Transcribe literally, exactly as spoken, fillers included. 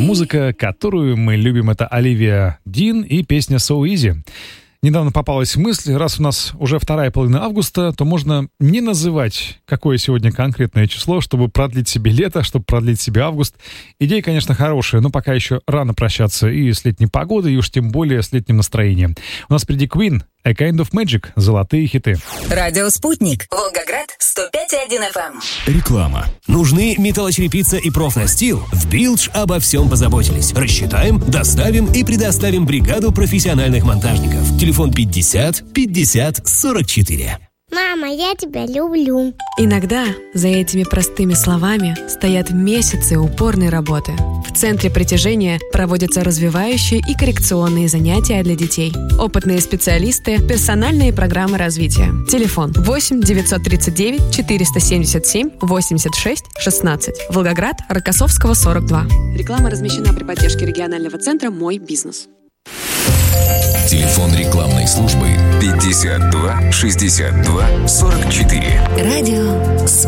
музыка, которую мы любим. Это Оливия Дин и песня So Easy. Недавно попалась мысль, раз у нас уже вторая половина августа, то можно не называть, какое сегодня конкретное число, чтобы продлить себе лето, чтобы продлить себе август. Идея, конечно, хорошая, но пока еще рано прощаться и с летней погодой, и уж тем более с летним настроением. У нас впереди Queen, A Kind of Magic, золотые хиты. Радио «Спутник», Волгоград, сто пять и один эф эм. Реклама. Нужны металлочерепица и профнастил? В Билдж обо всем позаботились. Рассчитаем, доставим и предоставим бригаду профессиональных монтажников. Телефон пятьдесят пятьдесят сорок четыре. Мама, я тебя люблю. Иногда за этими простыми словами стоят месяцы упорной работы. В Центре притяжения проводятся развивающие и коррекционные занятия для детей. Опытные специалисты, персональные программы развития. Телефон восемь девятьсот тридцать девять четыреста семьдесят семь восемьдесят шесть шестнадцать. Волгоград, Рокоссовского, сорок два. Реклама размещена при поддержке регионального центра «Мой бизнес». Телефон рекламной службы пятьдесят два шестьдесят два сорок четыре. Радио